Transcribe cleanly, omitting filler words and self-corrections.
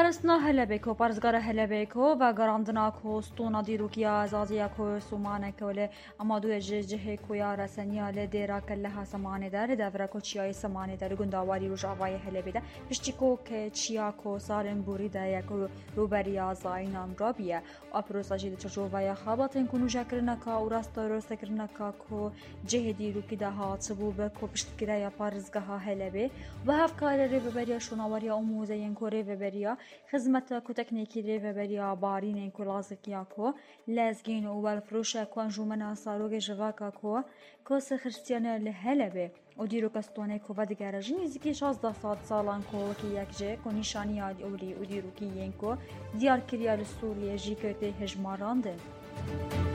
پارستنا هلبکو پارزگار هلبکو و گراندناکو ستونا دیروکیا ازازیاکو سومانکو اما دو جه کویا رسنیا لدیرا کلها سمانه دار دافراکو چیای سمانه دار گنداواری روجاوای هلبیده پشتیکو که چیاکو سالن بوریده یکو روبریا زاینام رابیه اپروسا جید چجووای خاباتن کنو جکرنکا و راستا رستکرنکا کو جه دیروکی ده ها تبوبه کو پشتگیره پارزگاه هلبه و هفکار ریبریا شوناواریا اموزین کو ریبریا خدمت کو تکنیکی ریبریا بارین کو لازکیا کو لازگین و والفروش کو انجمن ساروگ جواکا کو سخرستیانه لهلبه و دیرو کستونه کو ودگرجی نزدیکی 16 سالان کو کی یک جه کو نشانی اولی و دیرو کی ین کو دیار کریا سوریه جی کته هجماراندن